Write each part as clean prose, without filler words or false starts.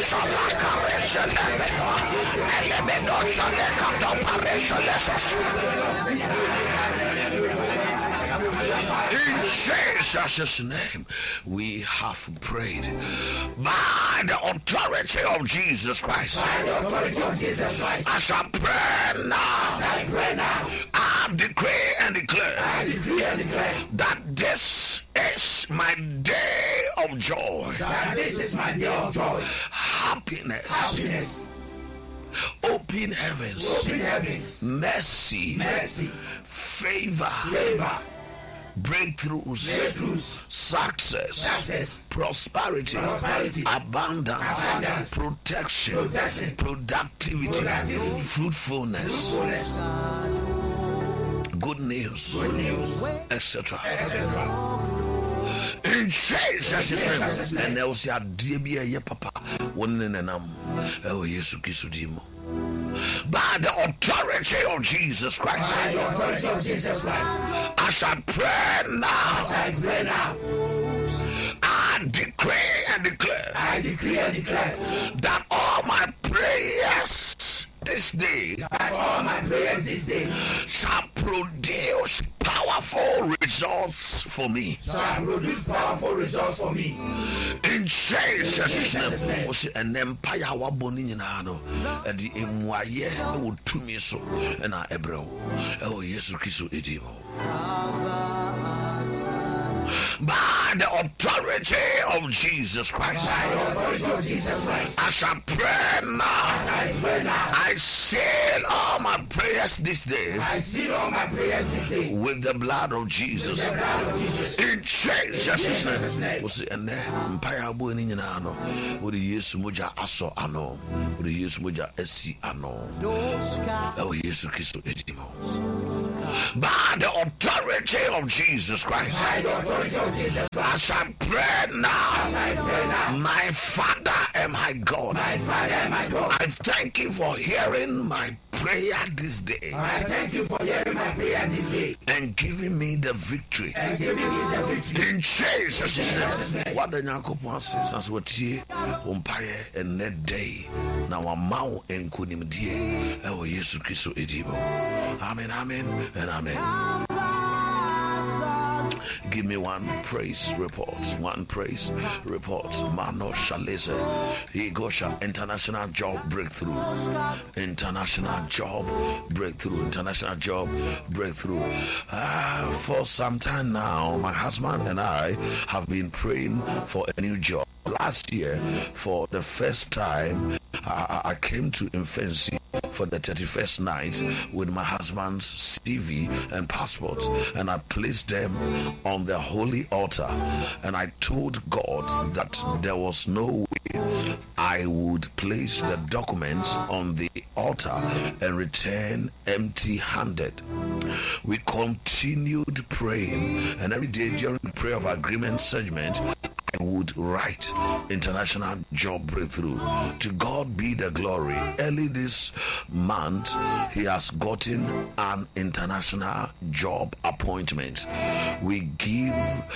In Jesus' name, we have prayed by the authority of Jesus Christ. As I pray now, I decree and declare that this is my day of joy. Happiness. Open heavens. Mercy. Favor. Breakthroughs, success, prosperity, abundance, protection, productivity, fruitfulness, good news, etc. In Jesus' name. And there was a dear papa, one in an by the authority of Jesus Christ. As I pray now, I decree and declare that all my prayers this day shall produce powerful results for me. In Jesus' name. And empire wa boni nyina no e di emwaye e wo tumi so e na ebrew e o Yesu Kristo edimo. By the authority of Jesus Christ. As I pray now, I seal all my prayers this day with the blood of Jesus. In Jesus' name. We say, and then Empire Boni nyina no wo di Yesu moja aso ano, wo di Yesu moja esi ano. E o Yesu Kristo edimo. By the authority of Jesus Christ. As I pray now, my Father and my God, I thank you for hearing my prayer this day. And giving me the victory. In Jesus' name. What the Nyankopon says as what ye umpire and net day. Now a mau and kunim die. Oh Yesu Kristo edimo. Amen, amen, and amen. Give me one praise report. Mano Shalese, Igosha, international job breakthrough. For some time now, my husband and I have been praying for a new job. Last year, for the first time, I came to Infancy for the 31st night with my husband's CV and passport, and I placed them on the holy altar, and I told God that there was no way I would place the documents on the altar and return empty-handed. We continued praying, and every day during the prayer of agreement segment, I would write international job breakthrough. To God be the glory. Early this month, he has gotten an international job appointment. We give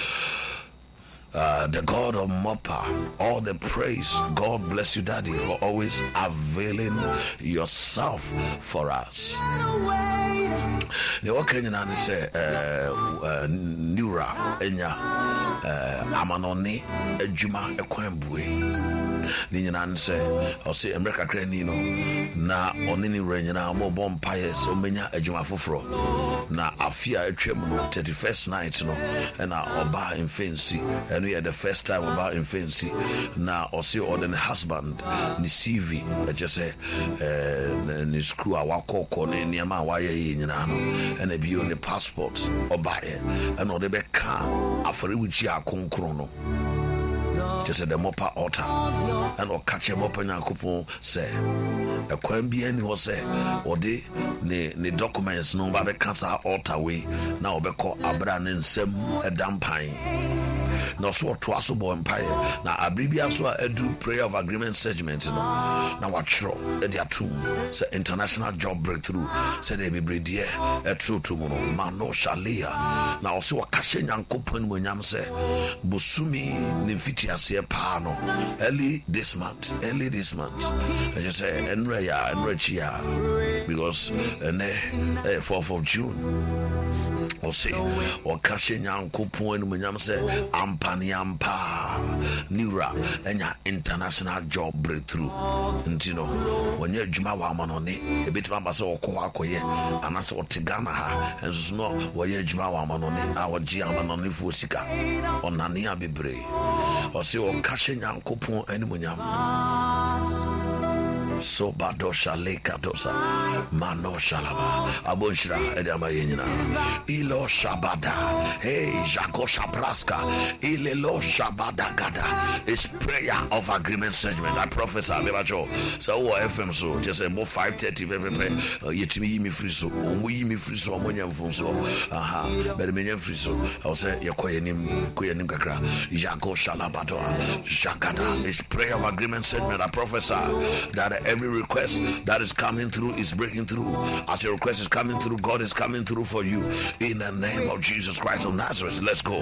the God of Mopa all the praise. God bless you, Daddy, for always availing yourself for us. The Kenyan say Nura Enya Amanoni Ejuma Ekwembue. Ninyan say or say America Cranino na onini renyana mo bompire so menya ejuma foforo na afia atwam no 31st night no na oba Infancy and we are the first time about Infancy na or say or the husband ni CV just say ni screw awakoko ne niama waye nyina no and be on the passport oba and or the beka afori wuchi akonkro no just the Mopa altar and or catch him up and Yankopon say a Quambian was say or the documents no babe cancer altar way now be called Abran and Sem a dampine. na so to aso bo empire na abribia so edu prayer of agreement segment no na watchro e dia tum say international job breakthrough say dey be bredie e true to mo mano shalia na o se wakashe nyankopon mo nyam say bosumi ne fiti ase pa no early this month I just say enrechia because 4th of June o say wakashe nyankopon mo nyam say ampani ampa niura enya international job breakthrough ntino wonye adwuma wa amanone ebitima ba se okoye anase otigana ha enso no woye adwuma wa amanone a woji amanone fu sika onane abebre o se o kashe nyankopon animonyam so badosha lekadosa mano shalaba abonshira edama yenyina ilo shabada hey jakosha braska ilelo shabada gada is prayer of agreement segment. I prophesy bebacho so FM so just about 5:30 pepe yetimi yimi free so omo yimi free so omo nyamfo so aha but me nyam free so I say koyenim kakra jakosha labado jakada is prayer of agreement segment. I prophesy that every request that is coming through is breaking through. As your request is coming through, God is coming through for you in the name of Jesus Christ of Nazareth. Let's go.